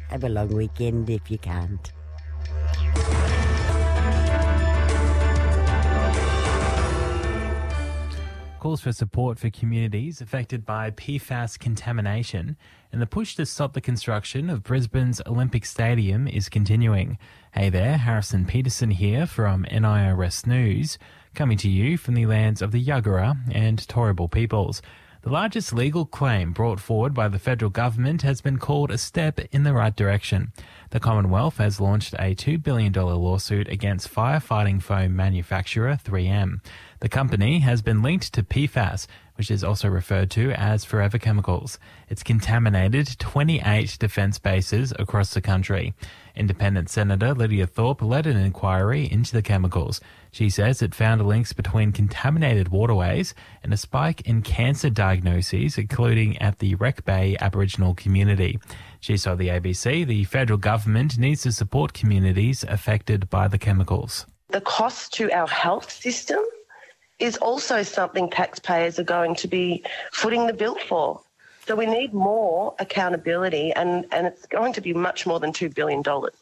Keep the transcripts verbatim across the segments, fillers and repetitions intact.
Have a long weekend if you can't. Calls for support for communities affected by P FAS contamination, and the push to stop the construction of Brisbane's Olympic Stadium is continuing. Hey there, Harrison Peterson here from N I R S News, coming to you from the lands of the Yagara and Turrbal peoples. The largest legal claim brought forward by the federal government has been called a step in the right direction. The Commonwealth has launched a two billion dollars lawsuit against firefighting foam manufacturer three M. The company has been linked to P FAS, which is also referred to as Forever Chemicals. It's contaminated twenty-eight defence bases across the country. Independent Senator Lydia Thorpe led an inquiry into the chemicals. She says it found links between contaminated waterways and a spike in cancer diagnoses, including at the Wreck Bay Aboriginal community. She told the A B C the federal government needs to support communities affected by the chemicals. The cost to our health system is also something taxpayers are going to be footing the bill for. So we need more accountability, and, and it's going to be much more than two billion dollars.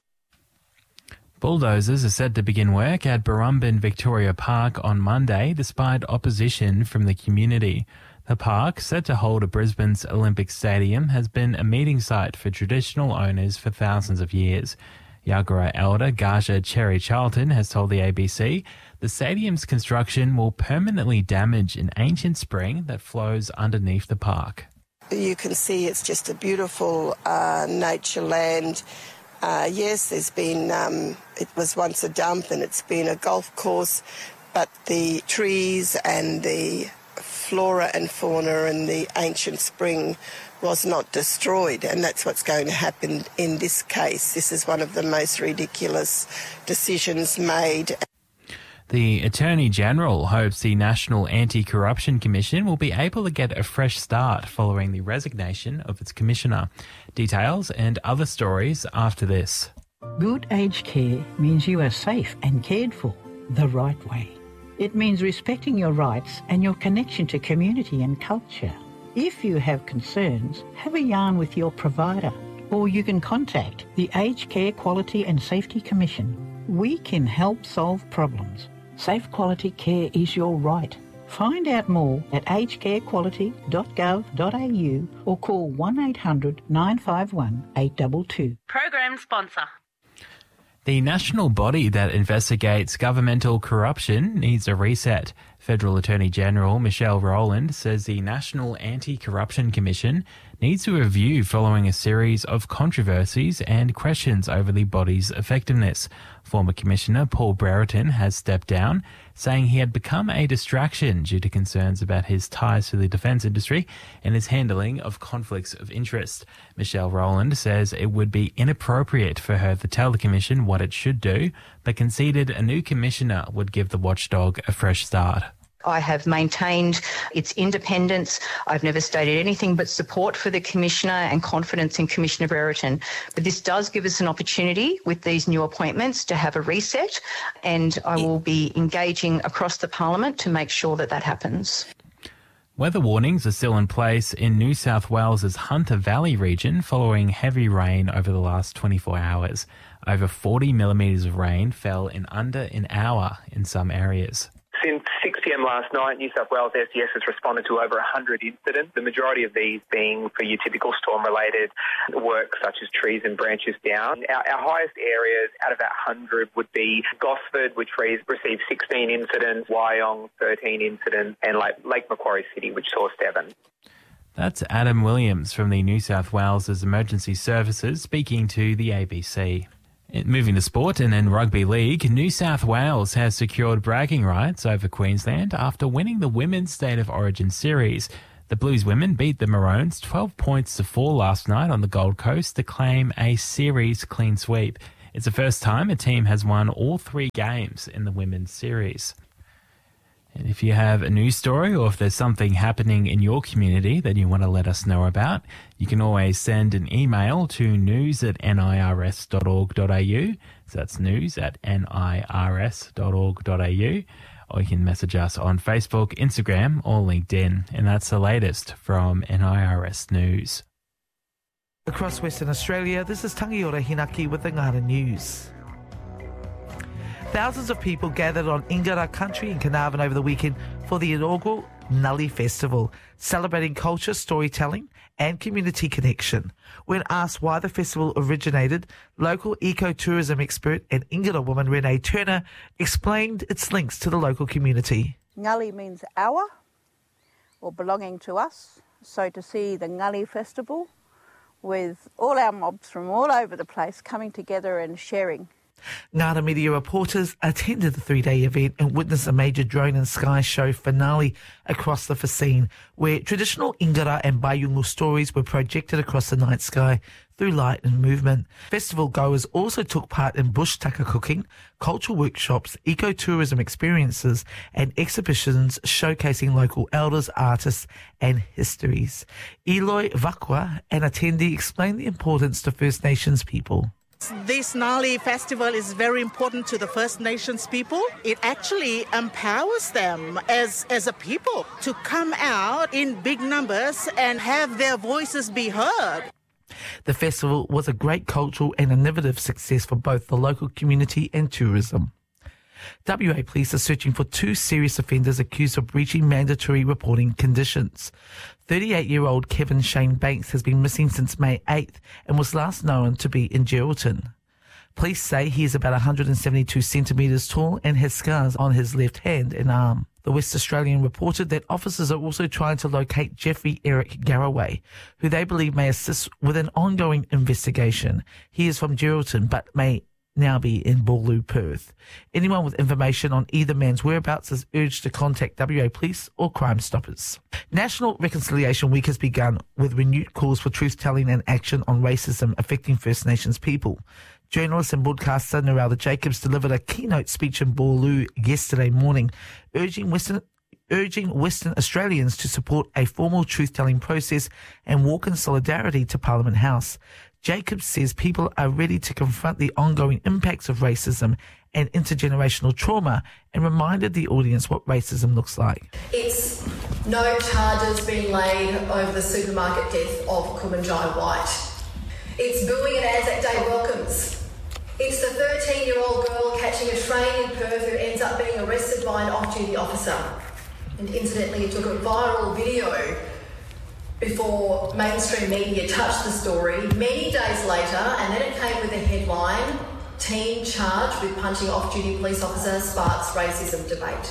Bulldozers are set to begin work at Barumban Victoria Park on Monday, despite opposition from the community. The park, set to hold Brisbane's Olympic Stadium, has been a meeting site for traditional owners for thousands of years. Yagara elder Gaja Cherry Charlton has told the A B C the stadium's construction will permanently damage an ancient spring that flows underneath the park. You can see it's just a beautiful uh, nature land. Uh, yes, there's been, um, it was once a dump and it's been a golf course, but the trees and the flora and fauna and the ancient spring was not destroyed, and that's what's going to happen in this case. This is one of the most ridiculous decisions made. The Attorney-General hopes the National Anti-Corruption Commission will be able to get a fresh start following the resignation of its commissioner. Details and other stories after this. Good aged care means you are safe and cared for the right way. It means respecting your rights and your connection to community and culture. If you have concerns, have a yarn with your provider, or you can contact the Aged Care Quality and Safety Commission. We can help solve problems. Safe quality care is your right. Find out more at aged care quality dot gov dot a u or call one eight hundred nine five one eight two two. Program sponsor. The national body that investigates governmental corruption needs a reset. Federal Attorney-General Michelle Rowland says the National Anti-Corruption Commission needs to review following a series of controversies and questions over the body's effectiveness. Former Commissioner Paul Brereton has stepped down, saying he had become a distraction due to concerns about his ties to the defence industry and his handling of conflicts of interest. Michelle Rowland says it would be inappropriate for her to tell the Commission what it should do, but conceded a new commissioner would give the watchdog a fresh start. I have maintained its independence. I've never stated anything but support for the Commissioner and confidence in Commissioner Brereton. But this does give us an opportunity with these new appointments to have a reset, and I will be engaging across the Parliament to make sure that that happens. Weather warnings are still in place in New South Wales's Hunter Valley region following heavy rain over the last twenty-four hours. Over forty millimetres of rain fell in under an hour in some areas. Since six p m last night, New South Wales S D S has responded to over one hundred incidents, the majority of these being for your typical storm-related work such as trees and branches down. Our, our highest areas out of that one hundred would be Gosford, which received sixteen incidents, Wyong, thirteen incidents, and Lake, Lake Macquarie City, which saw seven. That's Adam Williams from the New South Wales Emergency Services speaking to the A B C. Moving to sport and then rugby league, New South Wales has secured bragging rights over Queensland after winning the Women's State of Origin series. The Blues women beat the Maroons twelve points to four last night on the Gold Coast to claim a series clean sweep. It's the first time a team has won all three games in the women's series. And if you have a news story or if there's something happening in your community that you want to let us know about, you can always send an email to news at nirs dot org dot a u. So that's news at nirs dot org dot a u. Or you can message us on Facebook, Instagram or LinkedIn. And that's the latest from N I R S News. Across Western Australia, this is Tangiora Hinaki with the Ngāra News. Thousands of people gathered on Ingara country in Carnarvon over the weekend for the inaugural Ngullie Festival, celebrating culture, storytelling and community connection. When asked why the festival originated, local ecotourism expert and Ingara woman Renee Turner explained its links to the local community. Ngullie means our, or belonging to us. So to see the Ngullie Festival with all our mobs from all over the place coming together and sharing. Ngāra media reporters attended the three-day event and witnessed a major drone and sky show finale across the Facine, where traditional Ingara and Bayungu stories were projected across the night sky through light and movement. Festival goers also took part in bush tucker cooking, cultural workshops, ecotourism experiences and exhibitions showcasing local elders, artists and histories. Eloy Vakwa, an attendee, explained the importance to First Nations people. This Ngullie Festival is very important to the First Nations people. It actually empowers them as, as a people to come out in big numbers and have their voices be heard. The festival was a great cultural and innovative success for both the local community and tourism. W A Police are searching for two serious offenders accused of breaching mandatory reporting conditions. thirty-eight-year-old Kevin Shane Banks has been missing since May eighth and was last known to be in Geraldton. Police say he is about one hundred seventy-two centimetres tall and has scars on his left hand and arm. The West Australian reported that officers are also trying to locate Jeffrey Eric Garraway, who they believe may assist with an ongoing investigation. He is from Geraldton but may now be in Boorloo, Perth. Anyone with information on either man's whereabouts is urged to contact W A Police or Crime Stoppers. National Reconciliation Week has begun with renewed calls for truth-telling and action on racism affecting First Nations people. Journalist and broadcaster Narelda Jacobs delivered a keynote speech in Boorloo yesterday morning, urging Western urging Western Australians to support a formal truth-telling process and walk in solidarity to Parliament House. Jacobs says people are ready to confront the ongoing impacts of racism and intergenerational trauma and reminded the audience what racism looks like. It's no charges being laid over the supermarket death of Kumanjai White. It's booing at Anzac Day welcomes. It's the thirteen-year-old girl catching a train in Perth who ends up being arrested by an off-duty officer. And incidentally, it took a viral video before mainstream media touched the story many days later, and then it came with a headline, "Teen charged with punching off-duty police officer sparks racism debate."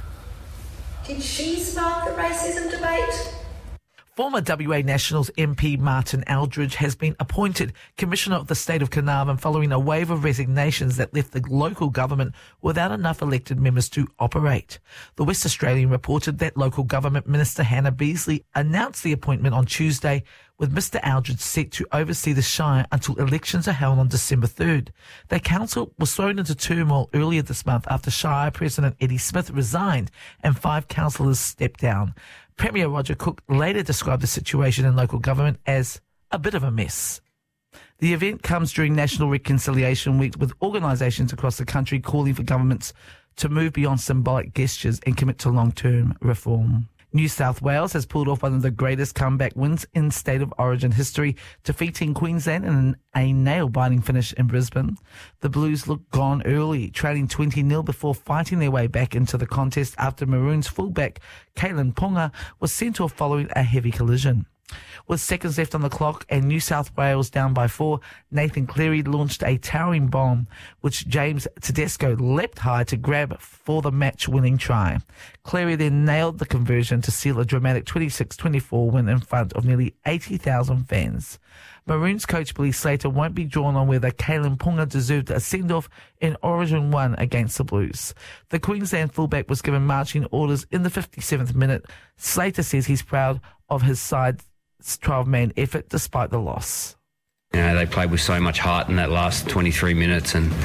Did she spark the racism debate? Former W A Nationals M P Martin Aldridge has been appointed Commissioner of the State of Carnarvon following a wave of resignations that left the local government without enough elected members to operate. The West Australian reported that local government Minister Hannah Beasley announced the appointment on Tuesday, with Mister Aldridge set to oversee the Shire until elections are held on December third. The council was thrown into turmoil earlier this month after Shire President Eddie Smith resigned and five councillors stepped down. Premier Roger Cook later described the situation in local government as a bit of a mess. The event comes during National Reconciliation Week, with organisations across the country calling for governments to move beyond symbolic gestures and commit to long-term reform. New South Wales has pulled off one of the greatest comeback wins in State of Origin history, defeating Queensland in a nail-biting finish in Brisbane. The Blues looked gone early, trailing twenty nil before fighting their way back into the contest after Maroons fullback Kalyn Ponga was sent off following a heavy collision. With seconds left on the clock and New South Wales down by four, Nathan Cleary launched a towering bomb, which James Tedesco leapt high to grab for the match-winning try. Cleary then nailed the conversion to seal a dramatic twenty-six twenty-four win in front of nearly eighty thousand fans. Maroons coach Billy Slater won't be drawn on whether Kalyn Ponga deserved a send-off in Origin one against the Blues. The Queensland fullback was given marching orders in the fifty-seventh minute. Slater says he's proud of his side's twelve-man effort despite the loss. You know, they played with so much heart in that last twenty-three minutes, and,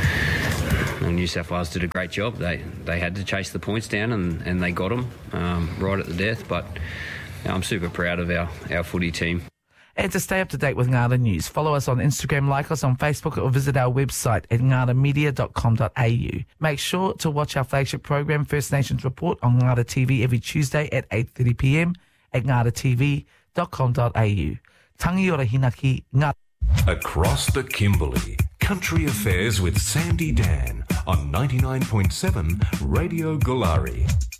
and New South Wales did a great job. They they had to chase the points down, and, and they got them um, right at the death. But you know, I'm super proud of our, our footy team. And to stay up to date with Ngāra News, follow us on Instagram, like us on Facebook, or visit our website at ngara media dot com dot a u. Make sure to watch our flagship program, First Nations Report, on Ngāra T V every Tuesday at eight thirty p m at ngara t v dot com dot a u. Tangi ora hinaki, ngāra. Across the Kimberley, Country Affairs with Sandy Dan on ninety-nine point seven Radio Galari.